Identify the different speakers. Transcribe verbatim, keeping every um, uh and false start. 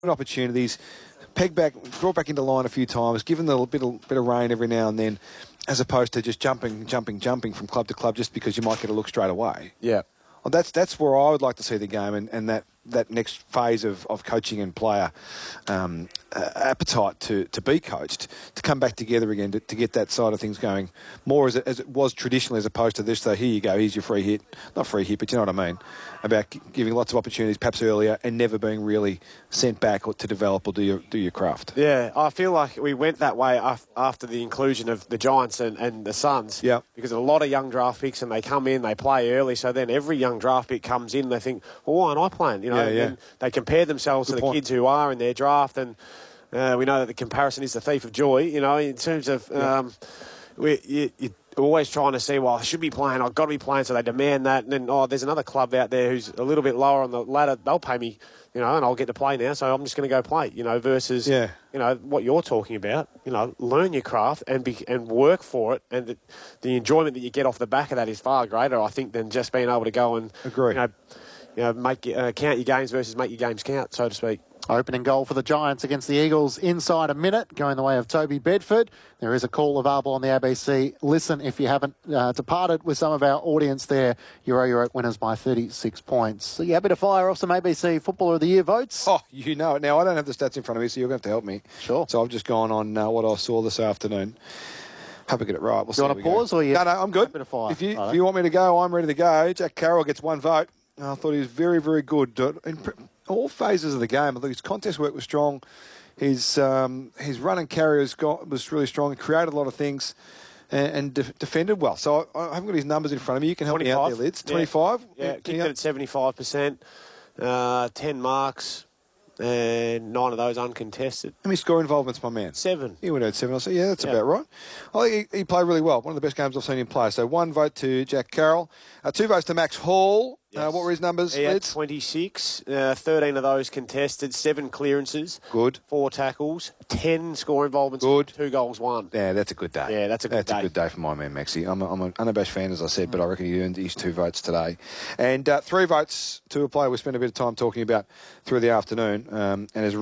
Speaker 1: opportunities, pegged back, brought back into line a few times, given the bit of, bit of rain every now and then, as opposed to just jumping, jumping, jumping from club to club just because you might get a look straight away.
Speaker 2: Yeah.
Speaker 1: Well, that's that's where I would like to see the game, and, and that, that next phase of, of coaching and player um, uh, appetite to, to be coached, to come back together again, to, to get that side of things going more as it, as it was traditionally, as opposed to this. So here you go, here's your free hit. Not free hit, but you know what I mean, about giving lots of opportunities perhaps earlier and never being really sent back or to develop or do your, do your craft.
Speaker 2: Yeah, I feel like we went that way af- after the inclusion of the Giants and, and the Suns.
Speaker 1: Yeah.
Speaker 2: Because a lot of young draft picks, and they come in, they play early, so then every young draft pick comes in and they think, well, why aren't I playing? You know,
Speaker 1: Yeah, yeah.
Speaker 2: and they compare themselves
Speaker 1: Good
Speaker 2: to the
Speaker 1: point.
Speaker 2: kids who are in their draft, and uh, we know that the comparison is the thief of joy, you know, in terms of
Speaker 1: Yeah.
Speaker 2: um, we, you, you're always trying to see, well, I should be playing, I've got to be playing, so they demand that, and then, oh, there's another club out there who's a little bit lower on the ladder, they'll pay me, you know, and I'll get to play now, so I'm just going to go play, you know, versus,
Speaker 1: Yeah.
Speaker 2: you know, what you're talking about, you know, learn your craft and be, and work for it, and the, the enjoyment that you get off the back of that is far greater, I think, than just being able to go and,
Speaker 1: Agree.
Speaker 2: you know, you know make uh, count your games versus make your games count, so to speak.
Speaker 3: Opening goal for the Giants against the Eagles inside a minute, going the way of Toby Bedford. There is a call available on the A B C. Listen, if you haven't uh, departed with some of our audience there, Euro Europe winners by thirty-six points. So you happy to fire off some A B C Footballer of the Year votes?
Speaker 1: Oh, you know it. Now, I don't have the stats in front of me, so you're going to have to help me.
Speaker 3: Sure.
Speaker 1: So I've just gone on uh, what I saw this afternoon. Hope I get it right. We'll
Speaker 3: Do
Speaker 1: see
Speaker 3: you
Speaker 1: how
Speaker 3: want
Speaker 1: we
Speaker 3: to
Speaker 1: go.
Speaker 3: pause or you?
Speaker 1: No, no, I'm good.
Speaker 3: Happy to fire.
Speaker 1: If you,
Speaker 3: Right.
Speaker 1: if you want me to go, I'm ready to go. Jack Carroll gets one vote. I thought he was very, very good in all phases of the game. I thought his contest work was strong. His um, his run and carry was, got, was really strong. He created a lot of things and, and de- defended well. So I, I haven't got his numbers in front of me. You can help me out there, Lids. twenty-five?
Speaker 2: Yeah, yeah, kicked
Speaker 1: Yeah.
Speaker 2: it at seventy-five percent, uh, ten marks, and nine of those uncontested.
Speaker 1: How many score involvements, my man?
Speaker 2: Seven.
Speaker 1: He went out seven. I said, yeah, that's
Speaker 2: Yeah.
Speaker 1: about right. I think he, he played really well. One of the best games I've seen him play. So one vote to Jack Carroll. Uh, two votes to Max Hall. Uh,
Speaker 2: Yes.
Speaker 1: what were his numbers,
Speaker 2: He had
Speaker 1: Lids?
Speaker 2: twenty-six, uh, thirteen of those contested, seven clearances,
Speaker 1: Good.
Speaker 2: four tackles, ten score involvements,
Speaker 1: Good.
Speaker 2: two goals, one.
Speaker 1: Yeah, that's a good day.
Speaker 2: Yeah, that's a good
Speaker 1: that's
Speaker 2: day.
Speaker 1: a good day for my man, Maxi. I'm, a, I'm an unabashed fan, as I said, but I reckon he earned his two votes today. And uh, three votes to a player we spent a bit of time talking about through the afternoon um, and has